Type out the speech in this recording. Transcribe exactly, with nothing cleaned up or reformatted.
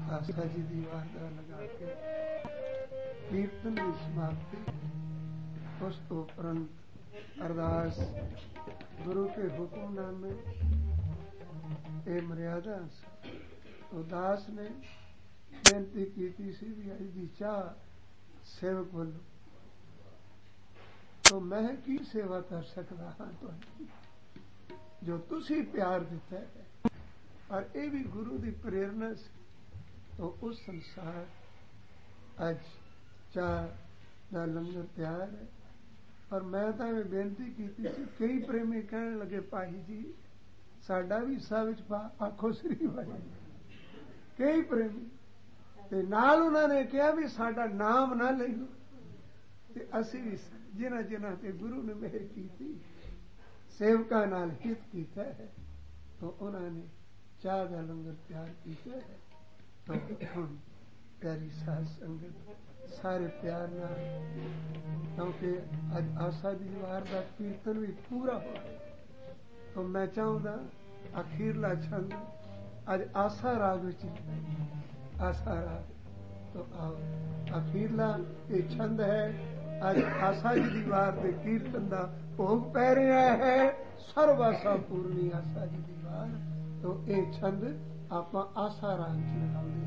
ਆਸਾ ਜੀ ਦੀ ਵਾਰ ਦਾ ਲਗਾ ਕੇ ਕੀਰਤਨ ਦੀ ਸਮਾਪਤੀ। ਉਸ ਤੋਂ ਉਪਰੰਤ ਅਰਦਾਸ ਗੁਰੂ ਕੇ ਹੁਕਮਨਾਮੇ ਇਹ ਮਰਿਆਦਾ ਉਦਾਸ ਨੇ ਬੇਨਤੀ ਕੀਤੀ ਸੀ ਵੀ ਅੱਜ ਦੀ ਚਾਹ ਸੇਵਕ ਵੱਲੋਂ तो मैं की सेवा कर सकता हाँ तुहाडी जो तुसी प्यार दिता है और ये भी गुरु की प्रेरणा से तो उस संसार अज चाह का लंगर तैयार है। और मैं तो ये बेनती की थी कई प्रेमी कहने लगे भाई जी साडा भी हिस्सा विच पा आखो श्री भाई कई प्रेमी ते नाल उन्होंने कहा भी साडा नाम ना लईओ ते असी भी जिन्हां जिन्हां ते गुरु ने मेहर की थी सेवकां नाल हित कीता है तो उन्होंने चाह का लंगर तैयार किया है। तो हुण प्यारी साध संगत सारे प्यार नाल क्योंकि अज आसा दी वार दा कीर्तन भी पूरा हो गया तो मैं चाहूँगा अखीरला छंद अज आसा राग विच आसा राग तो आओ अखीरला ये छंद है अज आसा जी दी वार दे कीर्तन दा भोग पै रहा है सर्व आसा पूर्णी आसा जी दी वार तो ये छंद आपां आसा राग च लगांदे